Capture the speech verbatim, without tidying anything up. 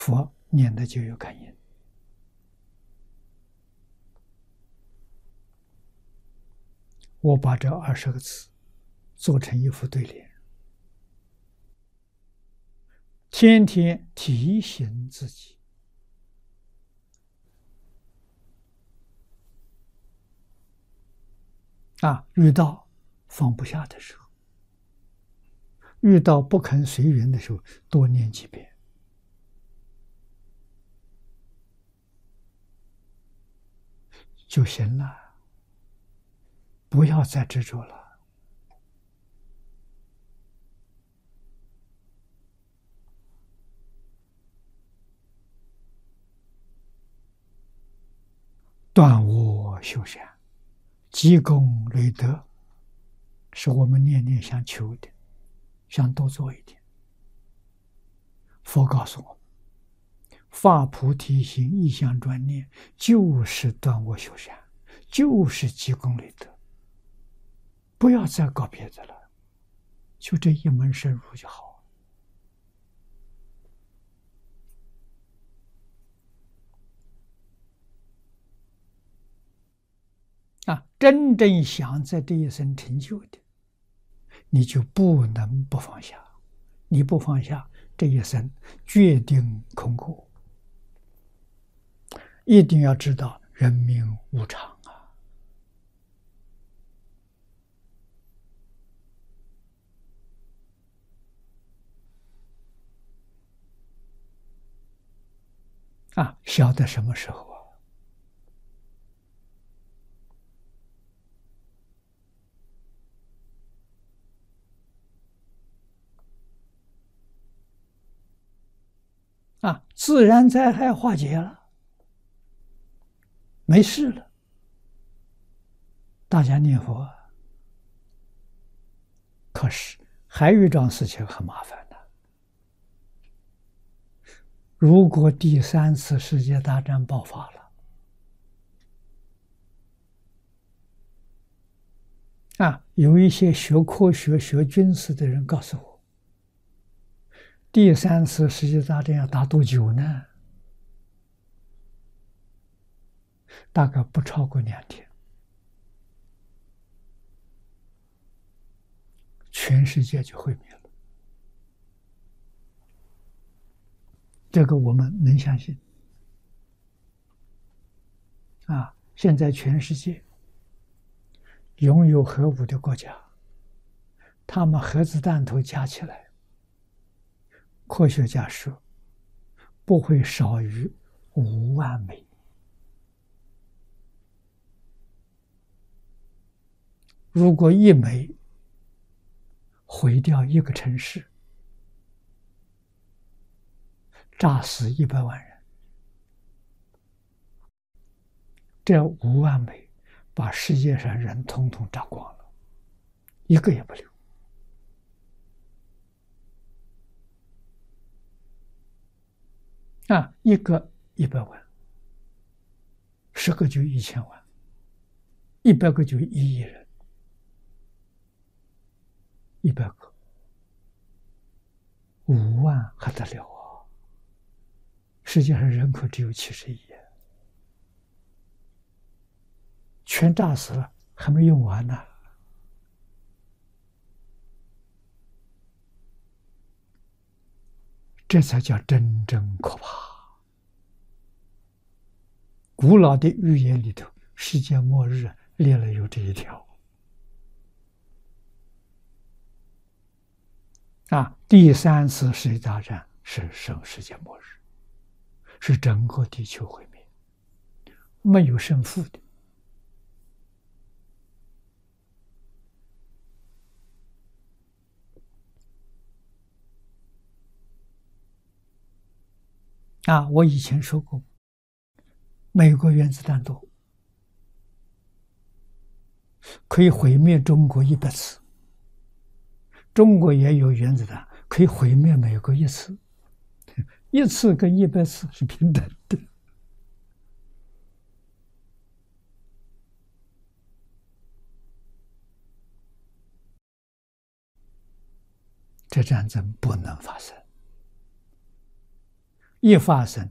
佛念的就有感应。我把这二十个字做成一副对联，天天提醒自己啊，遇到放不下的时候，遇到不肯随缘的时候，多念几遍，就行了，不要再执着了。断我修善，积功累德，是我们念念想求的，想多做一点。佛告诉我们，发菩提心，一向专念，就是断我修善，就是积功累德。不要再搞别的了，就这一门深入就好。啊，真正想在这一生成就的，你就不能不放下。你不放下，这一生决定空过。一定要知道人命无常啊！啊，晓得什么时候啊？啊，自然灾害化解了，没事了，大家念佛。可是还有一桩事情很麻烦的，如果第三次世界大战爆发了，啊，有一些学科学、学军事的人告诉我，第三次世界大战要打多久呢？大概不超过两天，全世界就毁灭了。这个我们能相信？啊，现在全世界拥有核武的国家，他们核子弹头加起来，科学家说不会少于五万枚。如果一枚毁掉一个城市，炸死一百万人，这五万枚把世界上人统统炸光了，一个也不留。啊，一个一百万，十个就一千万，一百个就一亿人，一百个五万还得了啊！世界上人口只有七十亿，全炸死了，还没用完呢。这才叫真正可怕。古老的预言里头，世界末日列了有这一条。啊，第三次世界大战是生世界末日，是整个地球毁灭，没有胜负的。啊，我以前说过，美国原子弹多，可以毁灭中国一百次。中国也有原子弹，可以毁灭美国一次，一次跟一百次是平等的。这战争不能发生， 一发生